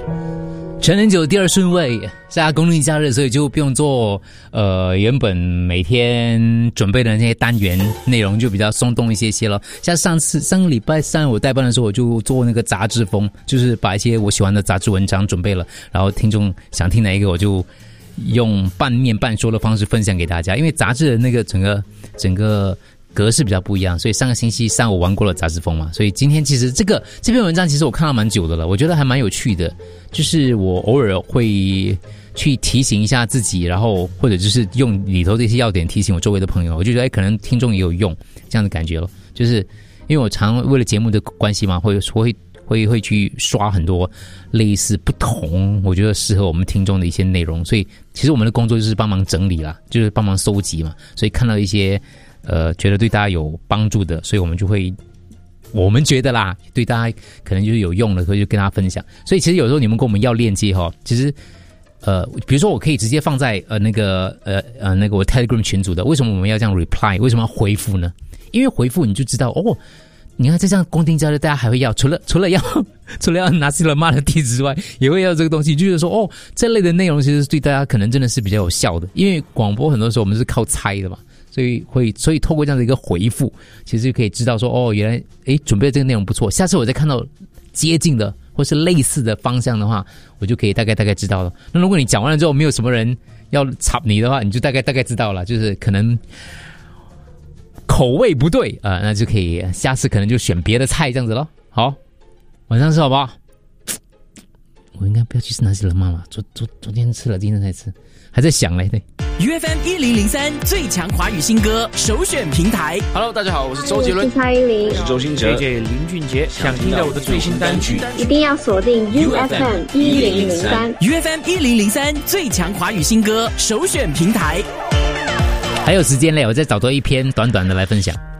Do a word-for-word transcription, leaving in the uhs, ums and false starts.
陈人九第二顺位，大家公历假日，所以就不用做呃原本每天准备的那些单元内容，就比较松动一些些了。像上次上个礼拜三我代班的时候，我就做那个杂志风，就是把一些我喜欢的杂志文章准备了，然后听众想听哪一个，我就用半念半说的方式分享给大家。因为杂志的那个整个整个格式比较不一样，所以上个星期三我玩过了杂志风嘛，所以今天其实这个这篇文章其实我看了蛮久的了，我觉得还蛮有趣的，就是我偶尔会去提醒一下自己，然后或者就是用里头的一些要点提醒我周围的朋友，我就觉得哎，可能听众也有用这样的感觉了。就是因为我常为了节目的关系嘛，会会会会去刷很多类似不同我觉得适合我们听众的一些内容，所以其实我们的工作就是帮忙整理啦，就是帮忙收集嘛，所以看到一些呃，觉得对大家有帮助的，所以我们就会，我们觉得啦，对大家可能就是有用的，所以就跟大家分享。所以其实有时候你们跟我们要链接哈，其实呃，比如说我可以直接放在呃那个呃呃那个我 Telegram 群组的，为什么我们要这样 reply？ 为什么要回复呢？因为回复你就知道哦，你看在这样公定假日，大家还会要，除了除了要除了要拿西了妈的地址之外，也会要这个东西，就是说哦，这类的内容其实对大家可能真的是比较有效的，因为广播很多时候我们是靠猜的嘛。所以会，所以透过这样的一个回复，其实就可以知道说，哦，原来，诶，准备这个内容不错。下次我再看到接近的或是类似的方向的话，我就可以大概大概知道了。那如果你讲完了之后，没有什么人要插你的话，你就大概大概知道了，就是可能口味不对啊、呃，那就可以下次可能就选别的菜这样子咯。好，晚上吃好不好？我应该不要去吃南西冷妈妈，昨昨昨天吃了，今天才吃，还在想嘞，对。 U F M 一零零三最强华语新歌首选平台。 Hello， 大家好，我是周杰伦， 我是蔡依林， 我是周兴哲 ，J J 林俊杰。想听到我的最新单曲， 一定要锁定 U F M 一零零三 U F M 一零零三最强华语新歌首选平台。 还有时间嘞，我再找多一篇短短的来分享。